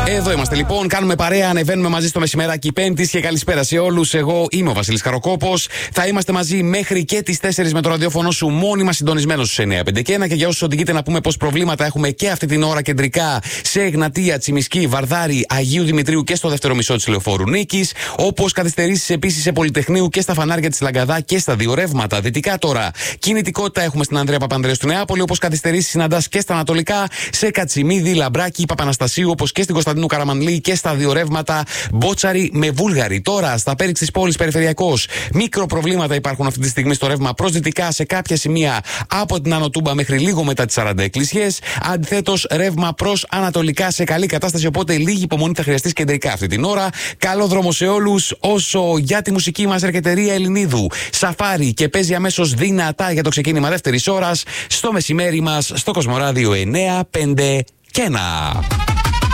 Εδώ είμαστε λοιπόν, κάνουμε παρέα, ανεβαίνουμε μαζί στο μεσημεράκι Πέμπτης και καλησπέρα σε όλους. Εγώ είμαι ο Βασίλης Καροκόπος. Θα είμαστε μαζί μέχρι και τις 4 με το ραδιόφωνο σου, μόνιμα συντονισμένος στους 951. Και για όσους οδηγείτε, να πούμε πως προβλήματα έχουμε και αυτή την ώρα κεντρικά σε Εγνατία, Τσιμισκή, Βαρδάρη, Αγίου Δημητρίου και στο δεύτερο μισό της Λεωφόρου Νίκης. Όπως καθυστερήσεις επίσης σε Πολυτεχνείου και στα φανάρια της Λαγκαδά και στα δύο ρεύματα. Δυτικά τώρα κινητικότητα έχουμε στην Ανδρέα Παπανδρέου του Νεάπολη. Όπως καθυστερήσεις συναντάς και στα ανατολικά σε Κατσιμίδη, Λαμπράκη, Παπαναστασίου, όπως και στην Κωνσταντίνου Καραμανλή και στα δύο ρεύματα Μπότσαρη με Βούλγαρη. Τώρα στα Πέριξ της πόλης περιφερειακός, μικροπροβλήματα υπάρχουν αυτή τη στιγμή στο ρεύμα προς δυτικά σε κάποια σημεία από την Άνω Τούμπα μέχρι λίγο μετά τις 40 εκκλησιές. Αντιθέτως, ρεύμα προς ανατολικά σε καλή κατάσταση, οπότε λίγη υπομονή θα χρειαστεί κεντρικά αυτή την ώρα. Καλό δρόμο σε όλους. Όσο για τη μουσική μας έρχεται Ρία Ελληνίδου, Σαφάρι και παίζει αμέσως δυνατά για το ξεκίνημα δεύτερης ώρας στο μεσημέρι μας στο Κοσμοράδιο 951.